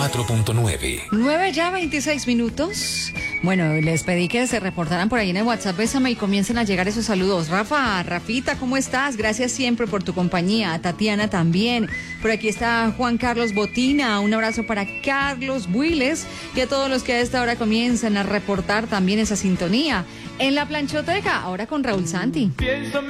94.9. 9 ya, 26 minutos. Bueno, les pedí que se reportaran por ahí en el WhatsApp Bésame y comiencen a llegar esos saludos. Rafita, ¿cómo estás? Gracias siempre por tu compañía. A Tatiana también. Por aquí está Juan Carlos Botina. Un abrazo para Carlos Builes y a todos los que a esta hora comienzan a reportar también esa sintonía. En la planchoteca, ahora con Raúl Santi.